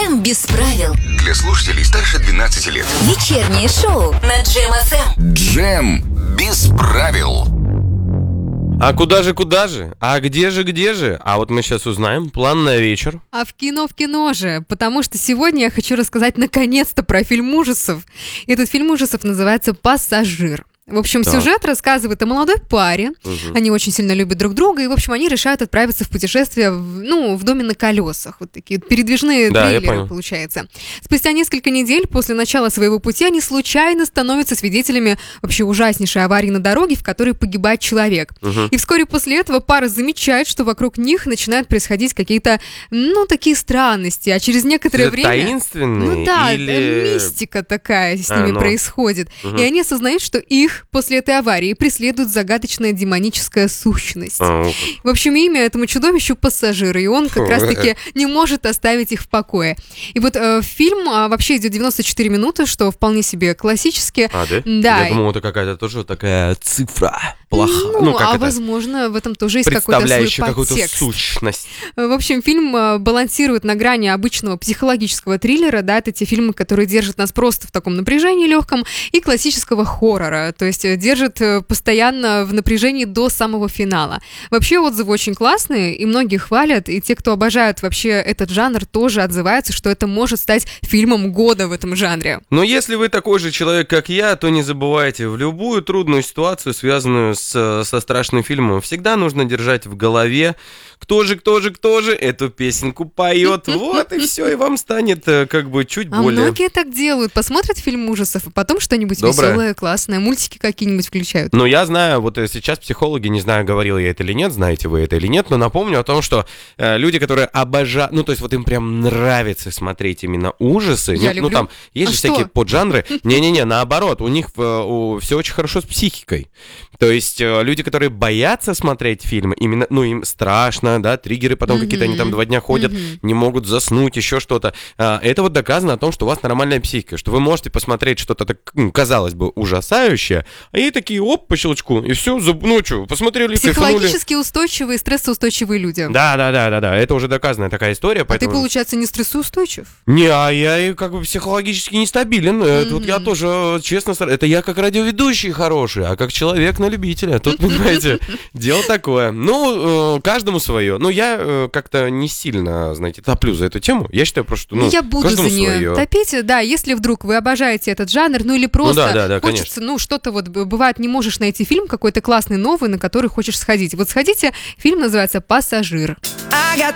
Джем без правил. Для слушателей старше 12 лет. Вечернее шоу на Джем ФМ. Джем без правил. А куда же? А где же? А вот мы сейчас узнаем. План на вечер. А в кино же, потому что сегодня я хочу рассказать наконец-то про фильм ужасов. Этот фильм ужасов называется «Пассажир». В общем, Так. сюжет рассказывает о молодой паре. Они очень сильно любят друг друга, и, в общем, они решают отправиться в путешествие в доме на колесах. Вот такие передвижные Да, я трейлеры, понял. получается. Спустя несколько недель после начала своего пути они случайно становятся свидетелями вообще ужаснейшей аварии на дороге, в которой погибает человек. И вскоре после этого пара замечает, что вокруг них начинают происходить какие-то, такие странности, а через некоторое Это время... таинственные Да, или... мистика такая с ними происходит. И они осознают, что их после этой аварии преследует загадочная демоническая сущность. В общем, имя этому чудовищу «Пассажир», и он как раз-таки не может оставить их в покое. И вот фильм вообще идет 94 минуты, что вполне себе классически. А, да? Да. Я думал, это какая-то тоже такая цифра плохая. Возможно, в этом тоже есть какой-то свой Представляющая какую-то подтекст. сущность. В общем, фильм балансирует на грани обычного психологического триллера, да, это те фильмы, которые держат нас просто в таком напряжении легком, и классического хоррора, то есть держит постоянно в напряжении до самого финала. Вообще отзывы очень классные, и многие хвалят, и те, кто обожают вообще этот жанр, тоже отзываются, что это может стать фильмом года в этом жанре. Но если вы такой же человек, как я, то не забывайте, в любую трудную ситуацию, связанную со страшным фильмом, всегда нужно держать в голове, кто же эту песенку поет. Вот и все, и вам станет как бы чуть А более... многие так делают, посмотрят фильм ужасов, а потом что-нибудь Доброе. веселое, классное, мультики какие-нибудь включают. Ну, я знаю, вот сейчас психологи, не знаю, говорил я это или нет, знаете вы это или нет, но напомню о том, что люди, которые обожают, то есть вот им прям нравится смотреть именно ужасы, Я люблю. там есть А же всякие что? поджанры, наоборот, у них все очень хорошо с психикой. То есть люди, которые боятся смотреть фильмы, именно, им страшно, да, триггеры потом какие-то, они там 2 дня ходят, не могут заснуть, еще что-то. Это вот доказано о том, что у вас нормальная психика, что вы можете посмотреть что-то, так, казалось бы, ужасающее, и такие, по щелчку, и все, посмотрели, кайфанули. Психологически устойчивые, стрессоустойчивые люди. Да, это уже доказанная такая история. А ты, Поэтому... получается, не стрессоустойчив? Не, а я как бы психологически нестабилен. Тут я тоже, честно, это я как радиоведущий хороший, а как человек на любителя. Тут, понимаете, дело такое. Каждому свое. Я как-то не сильно, знаете, топлю за эту тему. Я считаю просто, я буду за нее свое. топить. Да, если вдруг вы обожаете этот жанр, или просто да, хочется, что-то вот, бывает, не можешь найти фильм какой-то классный, новый, на который хочешь сходить. Вот сходите, фильм называется «Пассажир». I got